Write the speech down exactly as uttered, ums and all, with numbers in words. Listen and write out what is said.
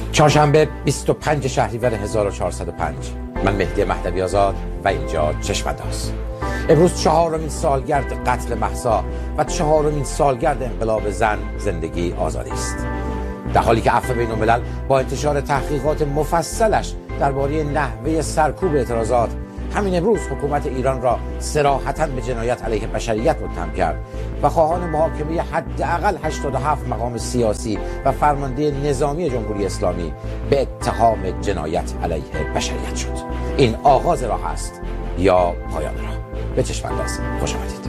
چهارشنبه بیست و پنج شهریور هزار و چهارصد و پنج. من مهدی مهدوی آزاد و اینجا چشم‌انداز. امروز چهارمین سالگرد قتل مهسا و چهارمین سالگرد انقلاب زن، زندگی، آزادی است. در حالی که عفو بین‌الملل با انتشار تحقیقات مفصلش درباره نحوه سرکوب اعتراضات، همین امروز حکومت ایران را صراحتاً به جنایت علیه بشریت متهم کرد و خواهان محاکمه حداقل هشتاد و هفت مقام سیاسی و فرمانده نظامی جمهوری اسلامی به اتهام جنایت علیه بشریت شد. این آغاز راه است یا پایان راه؟ به چشم‌انداز خوش آمدید.